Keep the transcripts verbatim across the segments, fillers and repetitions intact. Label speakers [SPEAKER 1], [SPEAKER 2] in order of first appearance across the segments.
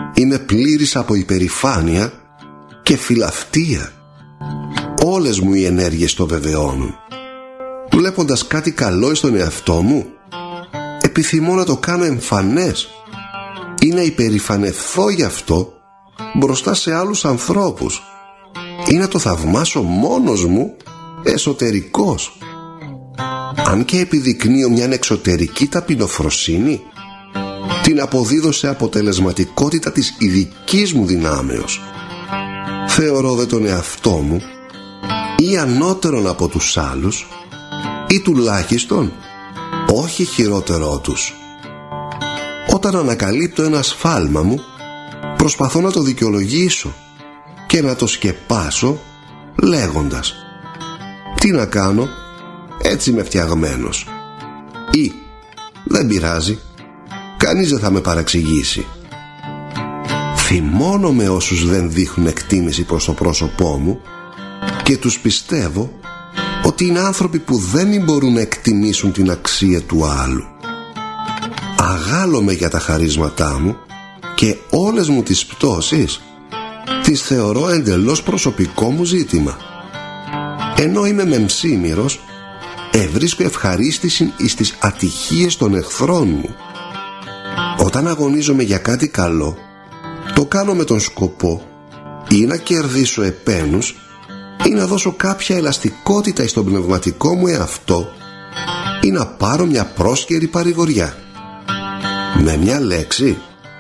[SPEAKER 1] Είμαι πλήρης από υπερηφάνεια και φιλαυτία. Όλες μου οι ενέργειες το βεβαιώνουν. Βλέποντας κάτι καλό στον εαυτό μου, επιθυμώ να το κάνω εμφανές ή να υπερηφανευθώ γι' αυτό μπροστά σε άλλους ανθρώπους ή να το θαυμάσω μόνος μου εσωτερικός. Αν και επιδεικνύω μια εξωτερική ταπεινοφροσύνη, την αποδίδω σε αποτελεσματικότητα της ειδικής μου δυνάμεως. Θεωρώ δε τον εαυτό μου ή ανώτερον από τους άλλους ή τουλάχιστον όχι χειρότερό τους. Όταν ανακαλύπτω ένα σφάλμα μου, προσπαθώ να το δικαιολογήσω και να το σκεπάσω λέγοντας «Τι να κάνω, έτσι είμαι φτιαγμένος» ή «Δεν πειράζει, κανείς δεν θα με παραξηγήσει». Θυμώνομαι όσους δεν δείχνουν εκτίμηση προς το πρόσωπό μου και τους πιστεύω ότι είναι άνθρωποι που δεν μπορούν να εκτιμήσουν την αξία του άλλου. Αγάλωμαι για τα χαρίσματά μου και όλες μου τις πτώσεις τις θεωρώ εντελώς προσωπικό μου ζήτημα. Ενώ είμαι μεμσήμυρος, ευρίσκω ευχαρίστηση εις τις ατυχίες των εχθρών μου. Όταν αγωνίζομαι για κάτι καλό, το κάνω με τον σκοπό ή να κερδίσω επένους ή να δώσω κάποια ελαστικότητα στον πνευματικό μου εαυτό ή να πάρω μια πρόσκαιρη παρηγοριά. Με μια λέξη,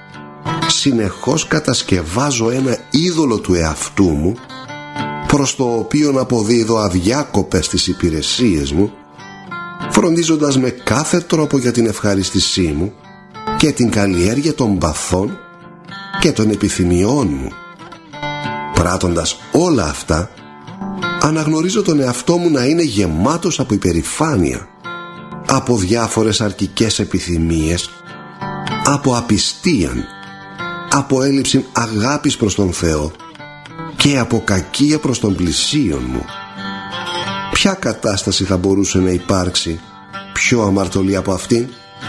[SPEAKER 1] συνεχώς κατασκευάζω ένα είδωλο του εαυτού μου προς το οποίο να αποδίδω αδιάκοπες τις υπηρεσίες μου, φροντίζοντας με κάθε τρόπο για την ευχαριστησή μου και την καλλιέργεια των παθών και των επιθυμιών μου. Πράττοντας όλα αυτά, αναγνωρίζω τον εαυτό μου να είναι γεμάτος από υπερηφάνεια, από διάφορες αρκικές επιθυμίες, από απιστίαν, από έλλειψη αγάπης προς τον Θεό και από κακία προς τον πλησίον μου. Ποια κατάσταση θα μπορούσε να υπάρξει πιο αμαρτωλή από αυτήν?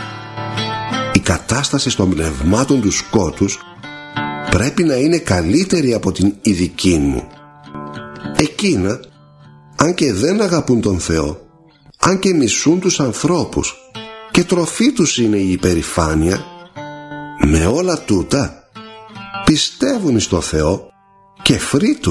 [SPEAKER 1] Η κατάσταση των πνευμάτων του σκότους πρέπει να είναι καλύτερη από την ειδική μου. Εκείνα, αν και δεν αγαπούν τον Θεό, αν και μισούν τους ανθρώπους και τροφή τους είναι η υπερηφάνεια, με όλα τούτα πιστεύουν στο Θεό και φρύτουν.